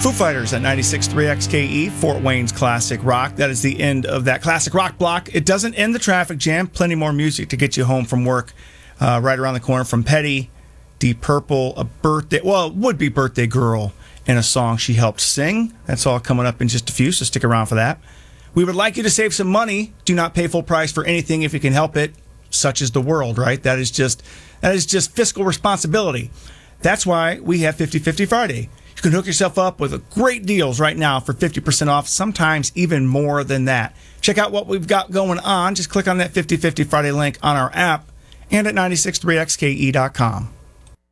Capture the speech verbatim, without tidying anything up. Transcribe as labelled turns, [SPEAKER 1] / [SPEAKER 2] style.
[SPEAKER 1] Foo Fighters at ninety-six point three X K E, Fort Wayne's Classic Rock. That is the end of that Classic Rock block. It doesn't end the traffic jam. Plenty more music to get you home from work. Uh, right around the corner from Petty, Deep Purple, a birthday, well, would-be birthday girl, and a song she helped sing. That's all coming up in just a few, so stick around for that. We would like you to save some money. Do not pay full price for anything if you can help it. Such is the world, right? That is just that is just fiscal responsibility. That's why we have fifty fifty Friday. You can hook yourself up with great deals right now for fifty percent off, sometimes even more than that. Check out what we've got going on. Just click on that fifty fifty Friday link on our app and at ninety-six point three X K E dot com.